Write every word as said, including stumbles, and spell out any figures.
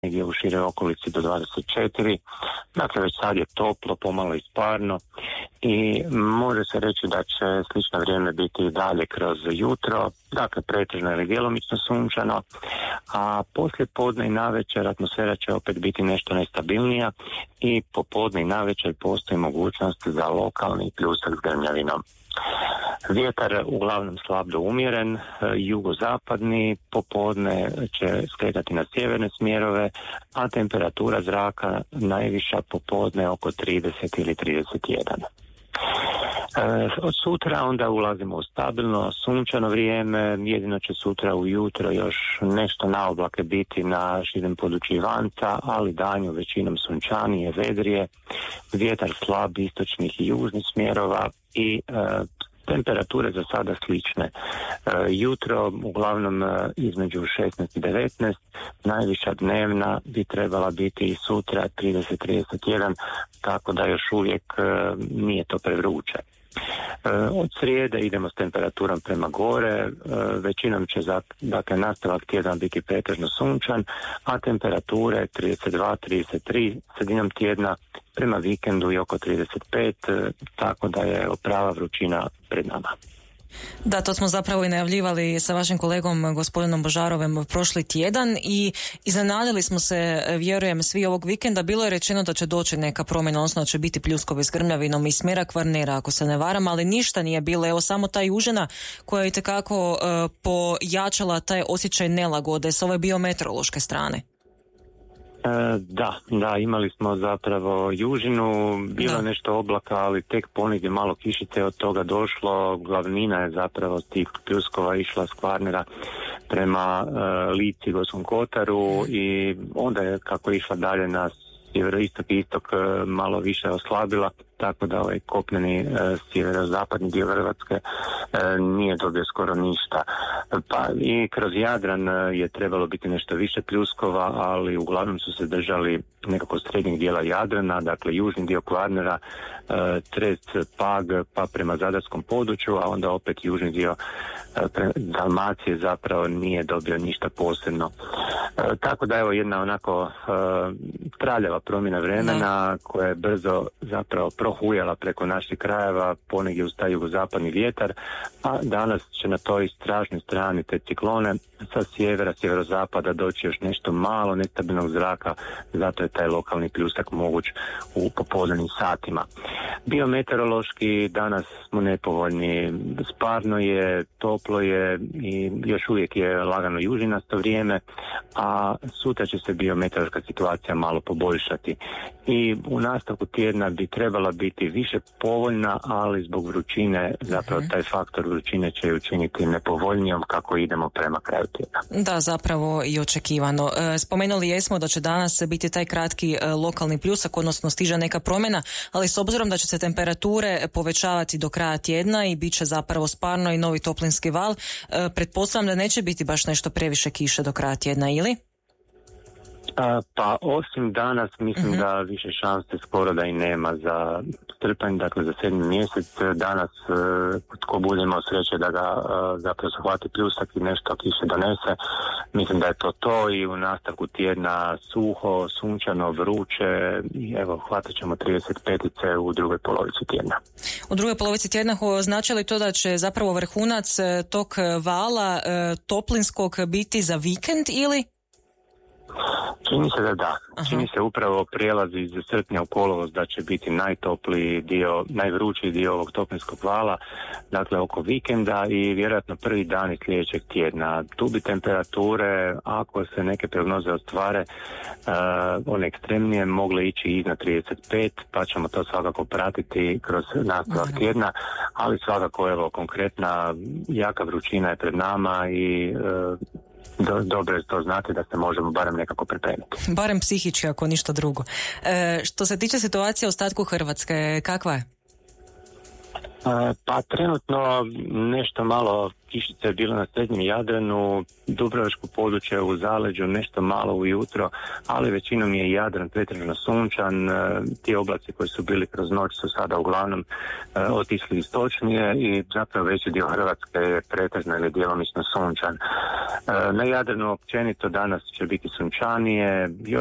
negdje u široj okolici do dvadeset četiri. Dakle, već sad je toplo, pomalo i sparno i može se reći da će slično vrijeme biti i dalje kroz jutro, dakle pretežno ili djelomično sunčano, a poslije podne i navečer atmosfera će opet biti nešto nestabilnija i popodne i navečer postoji mogućnost za lokalni pljusak s grmljavinom. Vjetar uglavnom slab do umjeren, jugozapadni, popodne će skretati na sjeverne smjerove, a temperatura zraka najviša popodne oko trideset ili trideset jedan. E, od sutra onda ulazimo u stabilno, sunčano vrijeme, jedino će sutra ujutro još nešto naoblake biti na širem području Ivanca, ali danju većinom sunčanije, vedrije, vjetar slab istočnih i južnih smjerova i e, temperature za sada slične. E, jutro uglavnom e, između šesnaest i devetnaest, najviša dnevna bi trebala biti i sutra trideset do trideset jedan, tako da još uvijek e, nije to prevruće. E, od srijede idemo s temperaturom prema gore, e, većinom će za, dakle, nastavak tjedan biti pretežno sunčan, a temperature trideset dva do trideset tri, sredinom tjedna prema vikendu i oko trideset pet, e, tako da je prava vrućina pred nama. Da, to smo zapravo i najavljivali sa vašim kolegom gospodinom Božarovem prošli tjedan i iznenadili smo se, vjerujem, svi ovog vikenda. Bilo je rečeno da će doći neka promjena, odnosno da će biti pljuskovi s grmljavinom i smjera Kvarnera, ako se ne varam, ali ništa nije bilo. Evo samo ta južina koja je itekako uh, pojačala taj osjećaj nelagode s ove biometeorološke strane. E, da, da, imali smo zapravo južinu, bilo je nešto oblaka, ali tek ponegdje malo kišice od toga došlo. Glavnina je zapravo tih pljuskova išla s Kvarnera prema e, Lici, Gorskom Kotaru i onda je kako je išla dalje na sjeveroistok i istok e, malo više oslabila, tako da ovaj kopneni e, sjeverozapadni dio Hrvatske e, nije dobio skoro ništa. Pa i kroz Jadran je trebalo biti nešto više pljuskova, ali uglavnom su se držali nekako srednjeg dijela Jadrana, dakle južni dio Kvarnera, e, Cres, Pag, pa prema zadarskom području, a onda opet južni dio e, pre, Dalmacije zapravo nije dobio ništa posebno. E, tako da evo jedna onako e, traljava promjena vremena koja je brzo zapravo prohujala preko naših krajeva, ponegdje uz taj jugozapadni vjetar, a danas će na toj stražnoj strani te ciklone sa sjevera, sjeverozapada doći još nešto malo nestabilnog zraka, zato je taj lokalni pljusak moguć u popodnevnim satima. Biometeorološki danas smo nepovoljni, sparno je, toplo je i još uvijek je lagano južinasto vrijeme, a sutra će se biometeorološka situacija malo poboljšati. I u nastavku tjedna bi trebala biti više povoljna, ali zbog vrućine, zapravo taj faktor vrućine će ju učiniti nepovoljnijom kako idemo prema kraju tjedna. Da, zapravo i očekivano. Spomenuli jesmo da će danas biti taj kratki lokalni pljusak, odnosno stiže neka promjena, ali s obzirom da će se temperature povećavati do kraja tjedna i bit će zapravo sparno i novi toplinski val, pretpostavljam da neće biti baš nešto previše kiše do kraja tjedna, ili? A, pa osim danas mislim uh-huh. da više šanse skoro da i nema za strpanj, dakle za sedmi mjesec. Danas e, tko bude imao sreće da ga e, zapravo shvati pljusak i nešto kiše donese, mislim da je to to i u nastavku tjedna suho, sunčano, vruće i evo hvatat ćemo trideset petice u drugoj polovici tjedna. U drugoj polovici tjedna znači li to da će zapravo vrhunac tog vala e, toplinskog biti za vikend ili? Čini se da da. Aha. Čini se upravo prijelaz iz srpnja u kolovoz da će biti najtopliji dio, najvrućiji dio ovog toplinskog vala, dakle oko vikenda i vjerojatno prvi dan sljedećeg tjedna. Tu bi temperature, ako se neke prognoze ostvare, uh, one ekstremnije mogle ići iznad trideset pet, pa ćemo to svakako pratiti kroz nastavak tjedna, ali svakako evo konkretna jaka vrućina je pred nama i uh, Do, dobro je to znati da se možemo barem nekako pripremiti. Barem psihički, ako ništa drugo. E, što se tiče situacije u ostatku Hrvatske, kakva je? Pa trenutno nešto malo kišice je bilo na srednjem Jadranu, Dubrovačko područje u zaleđu, nešto malo ujutro, ali većinom je Jadran pretežno sunčan. Ti oblaci koji su bili kroz noć su sada uglavnom otišli istočnije i zapravo veći dio Hrvatske je pretežno ili djelomično sunčan. Na Jadranu općenito danas će biti sunčanije,